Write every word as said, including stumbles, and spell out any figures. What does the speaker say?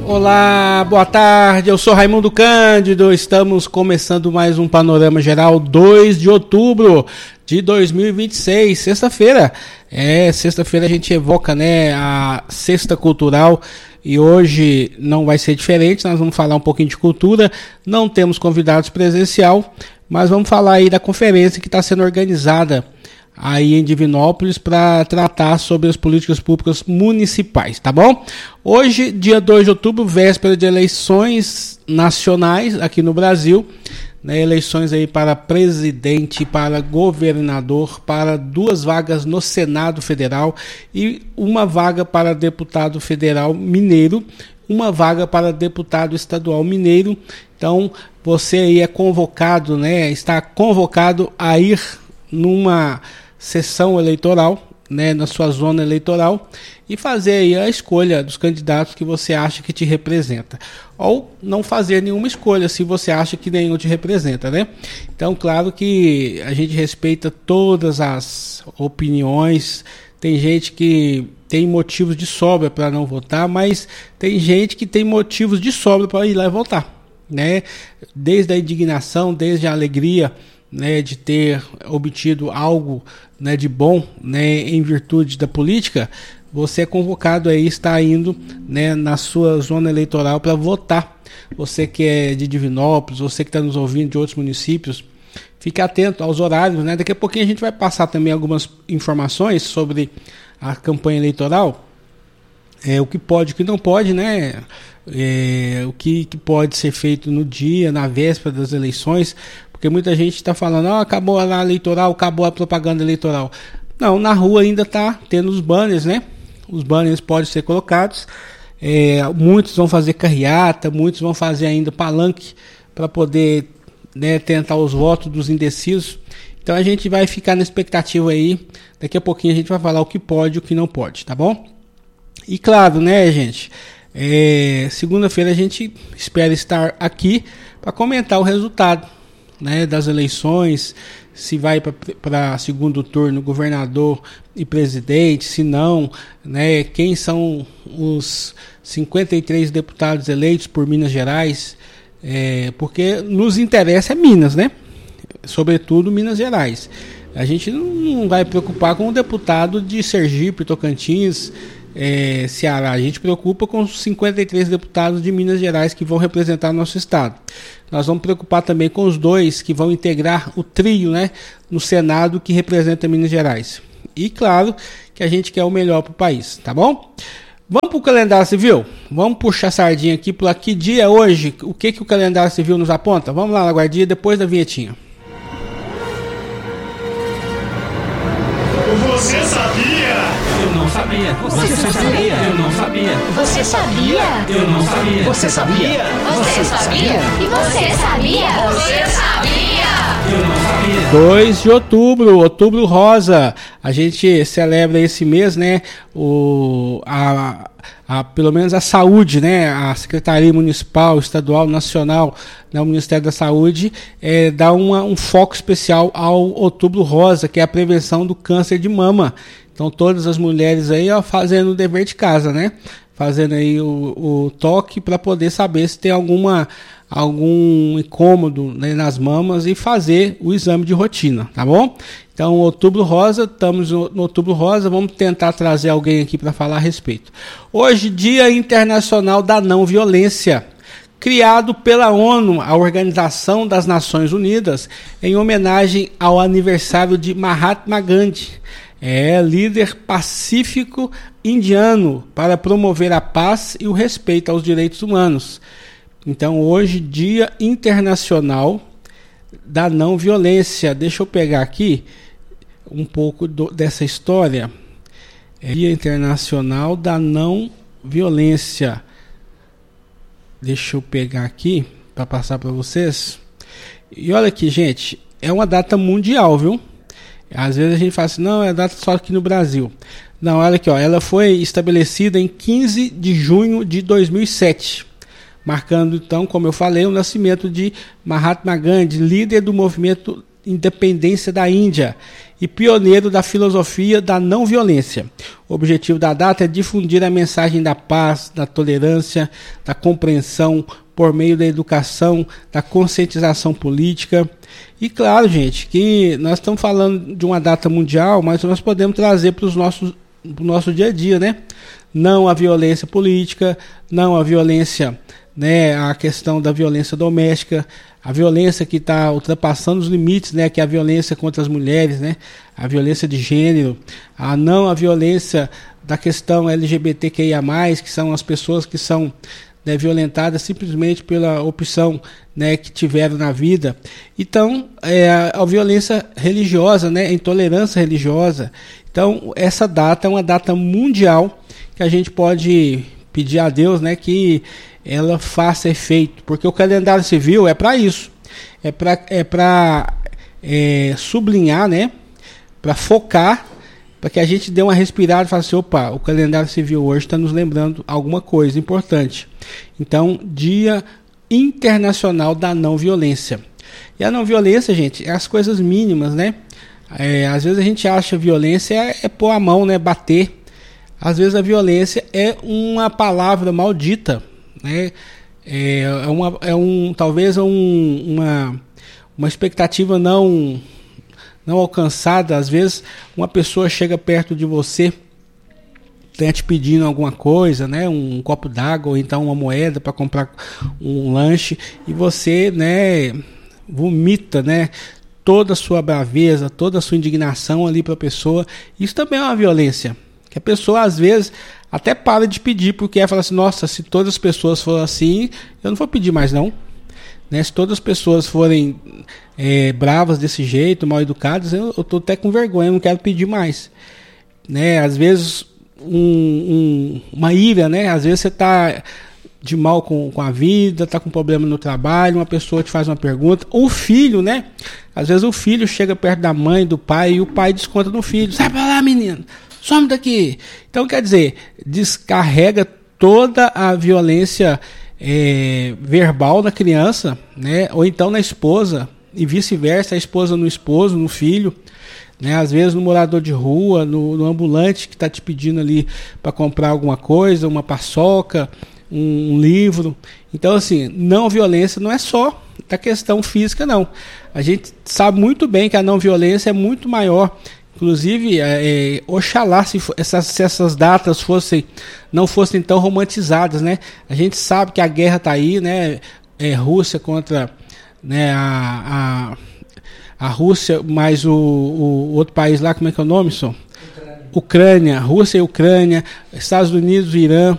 Olá, boa tarde, eu sou Raimundo Cândido, estamos começando mais um Panorama Geral dois de outubro de dois mil e vinte e seis, sexta-feira. É, sexta-feira a gente evoca, né, a Sexta Cultural e hoje não vai ser diferente, nós vamos falar um pouquinho de cultura, não temos convidados presencial, mas vamos falar aí da conferência que está sendo organizada aí em Divinópolis para tratar sobre as políticas públicas municipais, tá bom? Hoje, dia dois de outubro, véspera de eleições nacionais aqui no Brasil, né, eleições aí para presidente, para governador, para duas vagas no Senado Federal e uma vaga para deputado federal mineiro, uma vaga para deputado estadual mineiro. Então, você aí é convocado, né, está convocado a ir numa sessão eleitoral, né, na sua zona eleitoral e fazer aí a escolha dos candidatos que você acha que te representa, ou não fazer nenhuma escolha se você acha que nenhum te representa, né? Então, claro que a gente respeita todas as opiniões. Tem gente que tem motivos de sobra para não votar, mas tem gente que tem motivos de sobra para ir lá e votar, né? Desde a indignação, desde a alegria, né, de ter obtido algo, né, de bom, né, em virtude da política, você é convocado aí, está indo, né, na sua zona eleitoral para votar. Você que é de Divinópolis, você que está nos ouvindo de outros municípios, fique atento aos horários, né? Daqui a pouquinho a gente vai passar também algumas informações sobre a campanha eleitoral, é, o que pode, o que não pode, né? É, o que, que pode ser feito no dia, na véspera das eleições, porque muita gente está falando, oh, acabou a eleitoral, acabou a propaganda eleitoral. Não, na rua ainda está tendo os banners, né? Os banners podem ser colocados, é, muitos vão fazer carreata, muitos vão fazer ainda palanque para poder, né, tentar os votos dos indecisos. Então a gente vai ficar na expectativa aí, daqui a pouquinho a gente vai falar o que pode e o que não pode, tá bom? E claro, né, gente, é, segunda-feira a gente espera estar aqui para comentar o resultado, né, das eleições, se vai para segundo turno governador e presidente, se não, né, quem são os cinquenta e três deputados eleitos por Minas Gerais, é, porque nos interessa é Minas, né, sobretudo Minas Gerais. A gente não vai preocupar com o deputado de Sergipe, Tocantins, É, Ceará. A gente preocupa com os cinquenta e três deputados de Minas Gerais que vão representar nosso estado. Nós vamos preocupar também com os dois que vão integrar o trio, né, no Senado que representa Minas Gerais. E claro que a gente quer o melhor para o país, tá bom? Vamos para o calendário civil? Vamos puxar a sardinha aqui para que dia é hoje, o que, que o calendário civil nos aponta? Vamos lá, Laguardinha, depois da vinhetinha. Você sabia? Eu não sabia. Você, Você sabia? sabia? Eu não sabia. Você sabia? Eu não sabia. Você sabia? Você sabia? E você sabia? Você sabia? Eu não sabia. dois de outubro, outubro rosa. A gente celebra esse mês, né, o, a, a, pelo menos a saúde, né, a Secretaria Municipal, Estadual, Nacional, né, o Ministério da Saúde, é, dá uma, um foco especial ao outubro rosa, que é a prevenção do câncer de mama. Então todas as mulheres aí, ó, fazendo o dever de casa, né, fazendo aí o, o toque para poder saber se tem alguma algum incômodo, né, nas mamas e fazer o exame de rotina, tá bom? Então, outubro rosa, estamos no, no outubro rosa, vamos tentar trazer alguém aqui para falar a respeito. Hoje, Dia Internacional da Não Violência, criado pela ONU, a Organização das Nações Unidas, em homenagem ao aniversário de Mahatma Gandhi, é líder pacífico indiano para promover a paz e o respeito aos direitos humanos. Então, hoje, Dia Internacional da Não Violência. Deixa eu pegar aqui um pouco do, dessa história. É Dia Internacional da Não Violência. Deixa eu pegar aqui para passar para vocês. E olha aqui, gente, é uma data mundial, viu? Às vezes a gente fala assim, não, é data só aqui no Brasil. Não, olha aqui, ó, ela foi estabelecida em quinze de junho de dois mil e sete. Marcando, então, como eu falei, o nascimento de Mahatma Gandhi, líder do movimento independência da Índia e pioneiro da filosofia da não violência. O objetivo da data é difundir a mensagem da paz, da tolerância, da compreensão por meio da educação, da conscientização política. E claro, gente, que nós estamos falando de uma data mundial, mas nós podemos trazer para os nossos pro nosso dia a dia, né? Não a violência política, não a violência, né? A questão da violência doméstica, a violência que está ultrapassando os limites, né? Que é a violência contra as mulheres, né? A violência de gênero, a não a violência da questão L G B T Q I A mais, que são as pessoas que são, né, violentadas simplesmente pela opção, né, que tiveram na vida. Então, é, a, a violência religiosa, né, a intolerância religiosa. Então, essa data é uma data mundial que a gente pode pedir a Deus, né, que ela faça efeito, porque o calendário civil é para isso, é para é para é, sublinhar, né, para focar, para que a gente dê uma respirada e fale assim, opa, o calendário civil hoje está nos lembrando alguma coisa importante. Então, Dia Internacional da Não Violência. E a não violência, gente, é as coisas mínimas, né? É, às vezes a gente acha violência é, é pôr a mão, né, bater. Às vezes a violência é uma palavra maldita, né? É, é, uma, é um, talvez um, uma, uma expectativa não, não alcançada. Às vezes uma pessoa chega perto de você, tá te pedindo alguma coisa, né, um copo d'água ou então uma moeda para comprar um lanche, e você, né, vomita, né, toda a sua braveza, toda a sua indignação ali para a pessoa. Isso também é uma violência, que a pessoa às vezes até para de pedir, porque ela fala assim, nossa, se todas as pessoas forem assim, eu não vou pedir mais não, né? Se todas as pessoas forem é, bravas desse jeito, mal educadas, eu, eu tô até com vergonha, eu não quero pedir mais, né? Às vezes um, um, uma ira, né? Às vezes você tá de mal com, com a vida, tá com problema no trabalho, uma pessoa te faz uma pergunta, o filho, né? Às vezes o filho chega perto da mãe, do pai, e o pai desconta no filho, sai pra lá, menino, some daqui. Então, quer dizer, descarrega toda a violência é, verbal na criança, né? Ou então na esposa, e vice-versa, a esposa no esposo, no filho, né? Às vezes no morador de rua, no, no ambulante que está te pedindo ali para comprar alguma coisa, uma paçoca, um, um livro. Então, assim, não violência não é só da questão física, não. A gente sabe muito bem que a não violência é muito maior. Inclusive, é, é, oxalá se, essas, se essas datas fossem, não fossem tão romantizadas, né? A gente sabe que a guerra está aí, né? É, Rússia contra, né, a, a, a Rússia, mais o, o outro país lá, como é que é o nome, só? Ucrânia. Ucrânia, Rússia e Ucrânia, Estados Unidos e Irã.